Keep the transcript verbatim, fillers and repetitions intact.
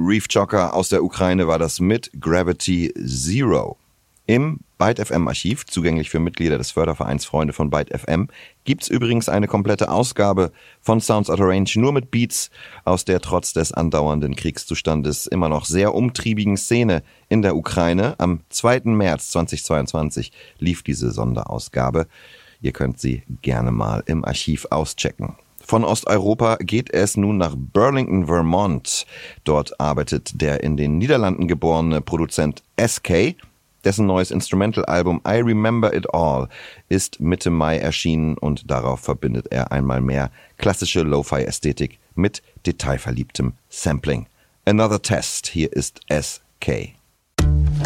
Reef Jocker aus der Ukraine war das mit Gravity Zero. Im Byte F M-Archiv, zugänglich für Mitglieder des Fördervereins Freunde von Byte F M, gibt's übrigens eine komplette Ausgabe von Sounds Out of Range nur mit Beats aus der trotz des andauernden Kriegszustandes immer noch sehr umtriebigen Szene in der Ukraine. Am zweiten März zweitausendzweiundzwanzig lief diese Sonderausgabe. Ihr könnt sie gerne mal im Archiv auschecken. Von Osteuropa geht es nun nach Burlington, Vermont. Dort arbeitet der in den Niederlanden geborene Produzent S K. Dessen neues Instrumental-Album I Remember It All ist Mitte Mai erschienen und darauf verbindet er einmal mehr klassische Lo-Fi-Ästhetik mit detailverliebtem Sampling. Another Test, hier ist S K.